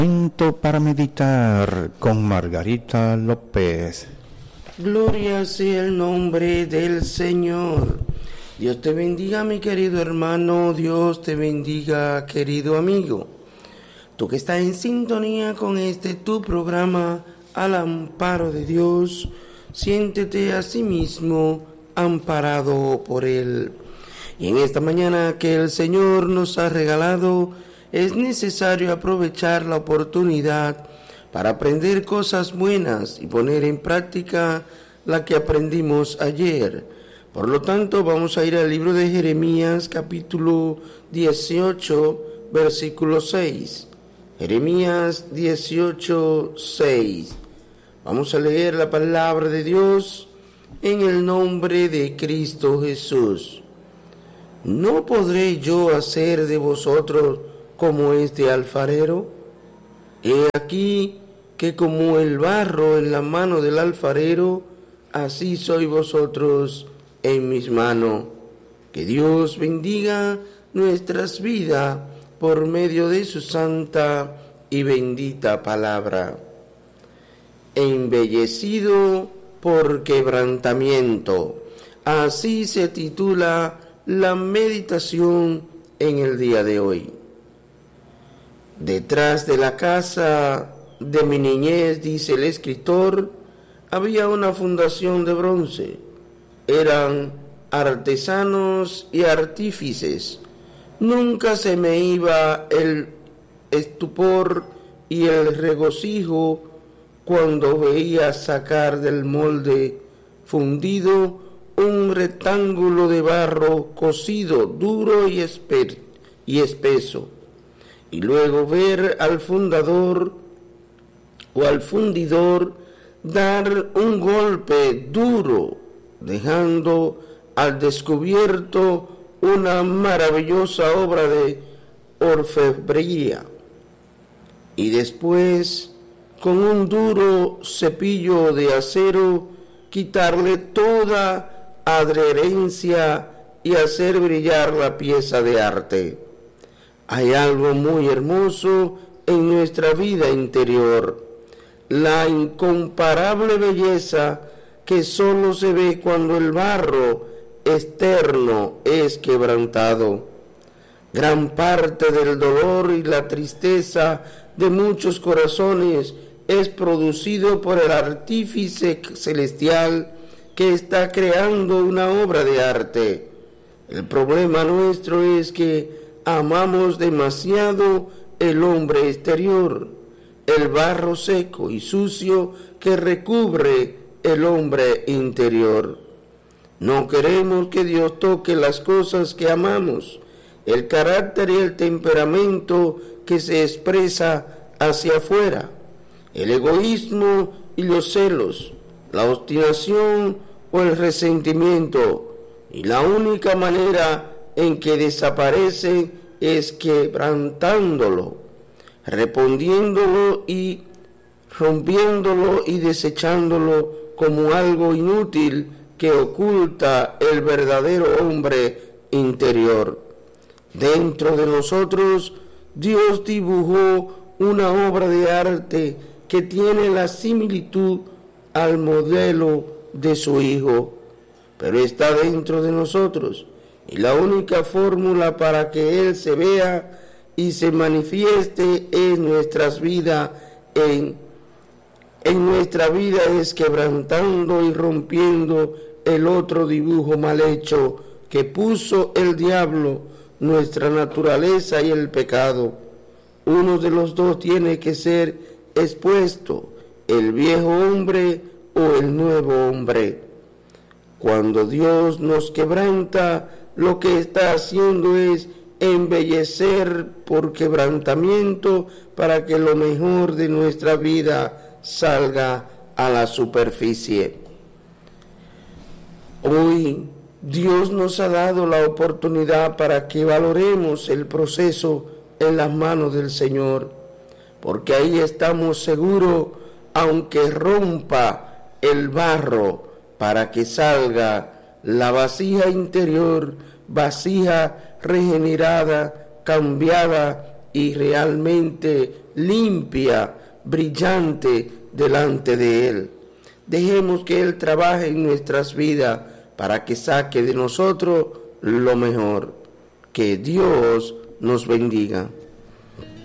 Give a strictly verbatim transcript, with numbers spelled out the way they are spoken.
Momento para meditar con Margarita López. Gloria sea el nombre del Señor. Dios te bendiga, mi querido hermano. Dios te bendiga, querido amigo. Tú que estás en sintonía con este tu programa, Al Amparo de Dios, siéntete a sí mismo amparado por Él. Y en esta mañana que el Señor nos ha regalado, es necesario aprovechar la oportunidad para aprender cosas buenas y poner en práctica la que aprendimos ayer. Por lo tanto, vamos a ir al libro de Jeremías, capítulo dieciocho, versículo seis. Jeremías dieciocho, seis. Vamos a leer la palabra de Dios en el nombre de Cristo Jesús. ¿No podré yo hacer de vosotros como este alfarero? He aquí que como el barro en la mano del alfarero, así sois vosotros en mis manos. Que Dios bendiga nuestras vidas por medio de su santa y bendita palabra. Embellecido por quebrantamiento. Así se titula la meditación en el día de hoy. Detrás de la casa de mi niñez, dice el escritor, había una fundación de bronce. Eran artesanos y artífices. Nunca se me iba el estupor y el regocijo cuando veía sacar del molde fundido un rectángulo de barro cocido, duro y, esper- y espeso, y luego ver al fundador o al fundidor dar un golpe duro, dejando al descubierto una maravillosa obra de orfebrería, y después con un duro cepillo de acero quitarle toda adherencia y hacer brillar la pieza de arte. Hay algo muy hermoso en nuestra vida interior, la incomparable belleza que solo se ve cuando el barro externo es quebrantado. Gran parte del dolor y la tristeza de muchos corazones es producido por el artífice celestial que está creando una obra de arte. El problema nuestro es que amamos demasiado el hombre exterior, el barro seco y sucio que recubre el hombre interior. No queremos que Dios toque las cosas que amamos, el carácter y el temperamento que se expresa hacia afuera, el egoísmo y los celos, la obstinación o el resentimiento, y la única manera en que desaparece es quebrantándolo, reponiéndolo y rompiéndolo y desechándolo como algo inútil que oculta el verdadero hombre interior. Dentro de nosotros, Dios dibujó una obra de arte que tiene la similitud al modelo de su Hijo, pero está dentro de nosotros, y la única fórmula para que Él se vea y se manifieste en nuestras vidas, en, en nuestra vida es quebrantando y rompiendo el otro dibujo mal hecho que puso el diablo, nuestra naturaleza y el pecado. Uno de los dos tiene que ser expuesto, el viejo hombre o el nuevo hombre. Cuando Dios nos quebranta, lo que está haciendo es embellecer por quebrantamiento para que lo mejor de nuestra vida salga a la superficie. Hoy Dios nos ha dado la oportunidad para que valoremos el proceso en las manos del Señor, porque ahí estamos seguros, aunque rompa el barro, para que salga la vasija interior, vasija regenerada, cambiada y realmente limpia, brillante delante de Él. Dejemos que Él trabaje en nuestras vidas para que saque de nosotros lo mejor. Que Dios nos bendiga.